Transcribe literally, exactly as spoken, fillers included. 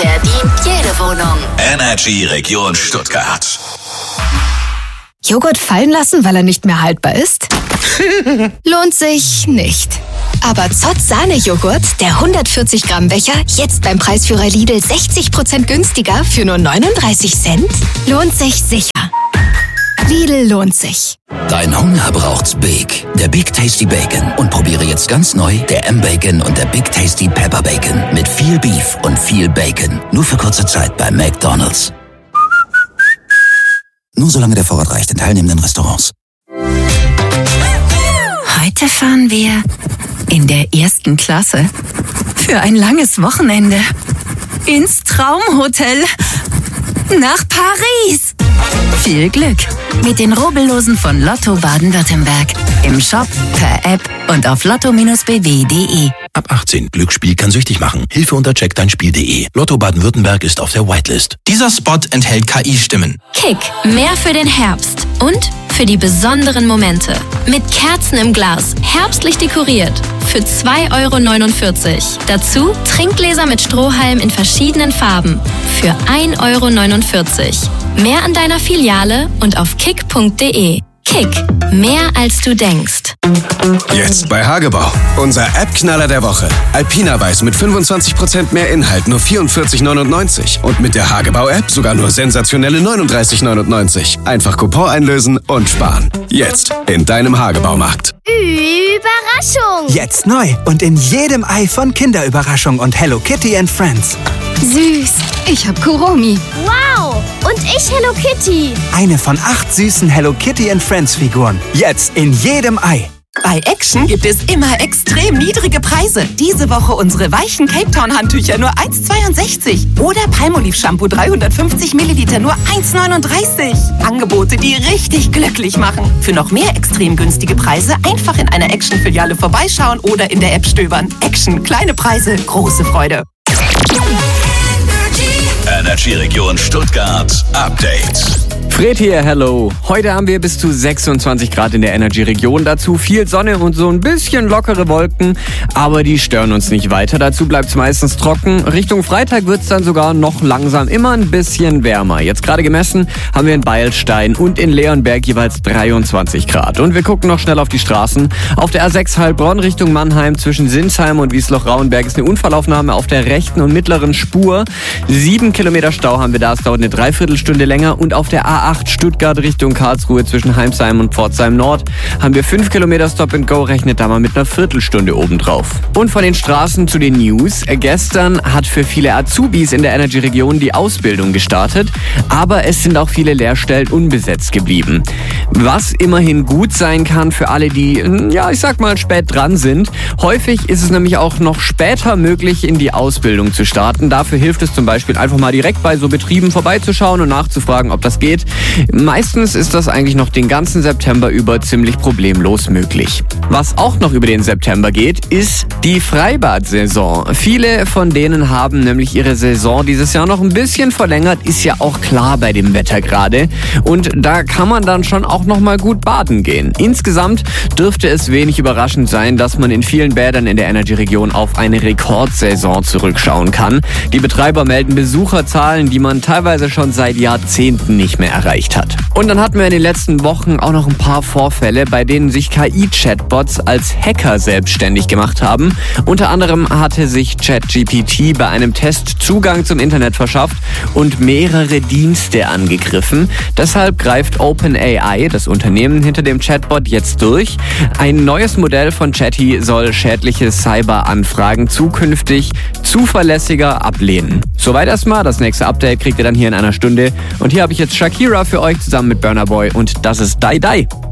verdient jede Wohnung. Energy Region Stuttgart. Joghurt fallen lassen, weil er nicht mehr haltbar ist? Lohnt sich nicht. Aber Zott Sahne-Joghurt, der hundertvierzig Gramm Becher, jetzt beim Preisführer Lidl sechzig Prozent günstiger für nur neununddreißig Cent? Lohnt sich sicher. Lidl lohnt sich. Dein Hunger braucht's Big. Der Big Tasty Bacon. Und probiere jetzt ganz neu der M-Bacon und der Big Tasty Pepper Bacon. Mit viel Beef und viel Bacon. Nur für kurze Zeit bei McDonald's. Nur solange der Vorrat reicht in teilnehmenden Restaurants. Heute fahren wir in der ersten Klasse für ein langes Wochenende ins Traumhotel nach Paris. Viel Glück mit den Rubbellosen von Lotto Baden-Württemberg. Im Shop, per App und auf lotto Bindestrich b w punkt d e. Ab achtzehn. Glücksspiel kann süchtig machen. Hilfe unter check dein Spiel punkt d e. Lotto Baden-Württemberg ist auf der Whitelist. Dieser Spot enthält K I-Stimmen. Kick, mehr für den Herbst und für die besonderen Momente. Mit Kerzen im Glas, herbstlich dekoriert. Für zwei Euro neunundvierzig. Dazu Trinkgläser mit Strohhalm in verschiedenen Farben. Für ein Euro neunundvierzig. Mehr an deiner Filiale und auf kick punkt d e. Kick, mehr als du denkst. Jetzt bei Hagebau. Unser App-Knaller der Woche. Alpina Weiß mit fünfundzwanzig Prozent mehr Inhalt, nur vierundvierzig neunundneunzig. Und mit der Hagebau-App sogar nur sensationelle neununddreißig neunundneunzig. Einfach Coupon einlösen und sparen. Jetzt in deinem Hagebaumarkt. Überraschung! Jetzt neu und in jedem Ei von Kinderüberraschung und Hello Kitty and Friends. Süß. Ich hab Kuromi. Wow! Und ich Hello Kitty. Eine von acht süßen Hello Kitty and Friends Figuren. Jetzt in jedem Ei. Bei Action gibt es immer extrem niedrige Preise. Diese Woche unsere weichen Cape Town Handtücher nur eins Komma zweiundsechzig. Oder Palmolive Shampoo dreihundertfünfzig Milliliter nur eins Komma neununddreißig. Angebote, die richtig glücklich machen. Für noch mehr extrem günstige Preise einfach in einer Action-Filiale vorbeischauen oder in der App stöbern. Action, kleine Preise, große Freude. Energy Region Stuttgart Update. Fred hier, hello. Heute haben wir bis zu sechsundzwanzig Grad in der Energy-Region. Dazu viel Sonne und so ein bisschen lockere Wolken. Aber die stören uns nicht weiter. Dazu bleibt es meistens trocken. Richtung Freitag wird es dann sogar noch langsam immer ein bisschen wärmer. Jetzt gerade gemessen haben wir in Beilstein und in Leonberg jeweils dreiundzwanzig Grad. Und wir gucken noch schnell auf die Straßen. Auf der A sechs Heilbronn Richtung Mannheim zwischen Sinsheim und Wiesloch-Rauenberg ist eine Unfallaufnahme auf der rechten und mittleren Spur. Sieben Kilometer Stau haben wir da. Es dauert eine Dreiviertelstunde länger. Und auf der A acht Stuttgart Richtung Karlsruhe zwischen Heimsheim und Pforzheim Nord haben wir fünf Kilometer Stop and Go, rechnet da mal mit einer Viertelstunde obendrauf. Und von den Straßen zu den News. Gestern hat für viele Azubis in der Energy-Region die Ausbildung gestartet, aber es sind auch viele Lehrstellen unbesetzt geblieben. Was immerhin gut sein kann für alle, die, ja, ich sag mal, spät dran sind. Häufig ist es nämlich auch noch später möglich, in die Ausbildung zu starten. Dafür hilft es zum Beispiel einfach mal direkt bei so Betrieben vorbeizuschauen und nachzufragen, ob das geht. Meistens ist das eigentlich noch den ganzen September über ziemlich problemlos möglich. Was auch noch über den September geht, ist die Freibad-Saison. Viele von denen haben nämlich ihre Saison dieses Jahr noch ein bisschen verlängert, ist ja auch klar bei dem Wetter gerade. Und da kann man dann schon auch noch mal gut baden gehen. Insgesamt dürfte es wenig überraschend sein, dass man in vielen Bädern in der Energy-Region auf eine Rekordsaison zurückschauen kann. Die Betreiber melden Besucherzahlen, die man teilweise schon seit Jahrzehnten nicht mehr erreicht hat. Und dann hatten wir in den letzten Wochen auch noch ein paar Vorfälle, bei denen sich K I-Chatbots als Hacker selbstständig gemacht haben. Unter anderem hatte sich ChatGPT bei einem Test Zugang zum Internet verschafft und mehrere Dienste angegriffen. Deshalb greift OpenAI, das Unternehmen hinter dem Chatbot, jetzt durch. Ein neues Modell von Chatty soll schädliche Cyber-Anfragen zukünftig zuverlässiger ablehnen. Soweit erstmal. Das nächste Update kriegt ihr dann hier in einer Stunde. Und hier habe ich jetzt Shakira für euch zusammen mit Burna Boy und das ist Die Die.